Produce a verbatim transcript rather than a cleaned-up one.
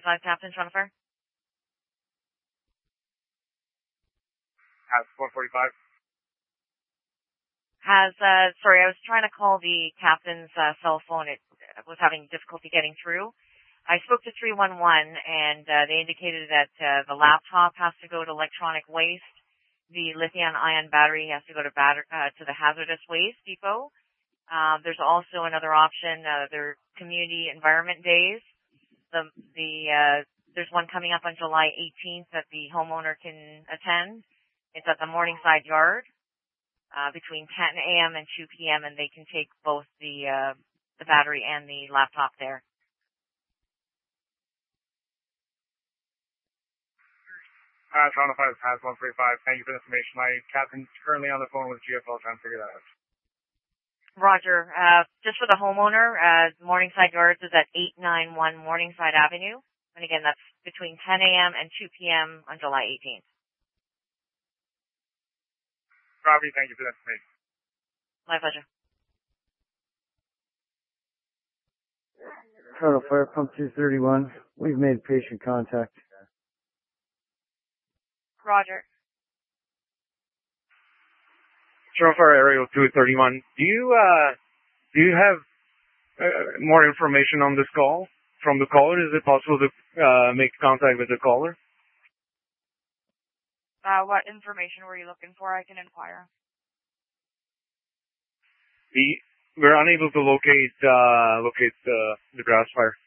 forty-five, Captain, trying to fire. Has one forty-five. Has, uh, sorry, I was trying to call the captain's uh, cell phone. It was having difficulty getting through. I spoke to three one one, and uh, they indicated that uh, the laptop has to go to electronic waste. The lithium-ion battery has to go to, batter- uh, to the hazardous waste depot. Uh, there's also another option. Uh, there are community environment days. The, the uh, there's one coming up on July eighteenth that the homeowner can attend. It's at the Morningside Yard. Uh, between ten a.m. and two p.m. and they can take both the uh, the battery and the laptop there. Uh, Toronto five has one forty-five. Thank you for the information. My captain's currently on the phone with G F L trying to figure that out. Roger. Uh, just for the homeowner, uh, Morningside Yards is at eight ninety-one Morningside Avenue. And again, that's between ten a.m. and two p.m. on July eighteenth. Robbie, thank you for that information. My pleasure. Toronto Fire Pump two thirty-one. We've made patient contact. Roger. Toronto Fire Aerial two thirty-one. Do you, uh, do you have uh, more information on this call from the caller? Is it possible to uh, make contact with the caller? Uh, what information were you looking for? I can inquire. We, we're unable to locate, uh, locate the, the grass fire.